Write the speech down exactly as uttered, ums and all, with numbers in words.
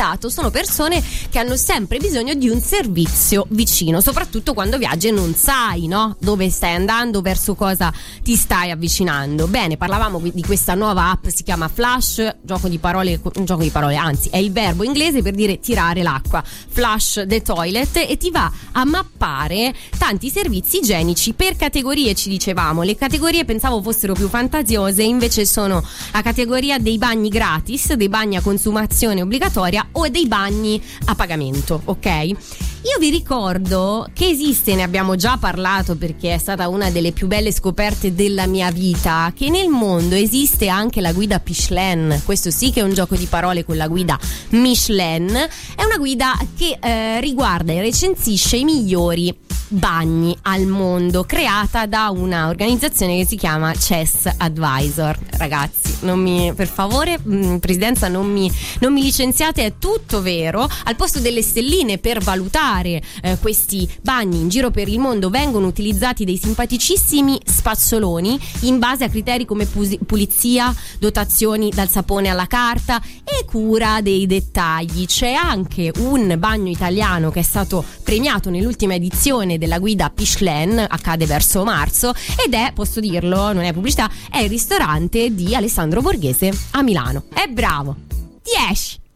limitato, sono persone che hanno sempre bisogno di un servizio vicino, soprattutto quando viaggi e non sai, no? Dove stai andando, verso cosa ti stai avvicinando. Bene, parlavamo di questa nuova app, si chiama Flush, gioco di parole, un gioco di parole, anzi è il verbo inglese per dire tirare l'acqua, flush the toilet, e ti va a mappare tanti servizi igienici per categorie. Ci dicevamo, le categorie pensavo fossero più fantasiose, invece sono a categoria dei bagni gratis, dei bagni a consumazione obbligatoria o dei bagni a pagamento, ok? Io vi ricordo che esiste, ne abbiamo già parlato perché è stata una delle più belle scoperte della mia vita, che nel mondo esiste anche la guida Michelin. Questo sì che è un gioco di parole con la guida Michelin. È una guida che eh, riguarda e recensisce i migliori bagni al mondo, creata da una organizzazione che si chiama Chess Advisor. Ragazzi, non mi, per favore, mh, presidenza, non mi, non mi licenziate, è tutto vero. Al posto delle stelline per valutare eh, questi bagni in giro per il mondo vengono utilizzati dei simpaticissimi spazzoloni in base a criteri come pus- pulizia, dotazioni dal sapone alla carta e cura dei dettagli. C'è anche un bagno italiano che è stato premiato nell'ultima edizione della guida Michelin, accade verso marzo, ed è, posso dirlo, non è pubblicità, è il ristorante di Alessandro Borghese a Milano. È bravo! dieci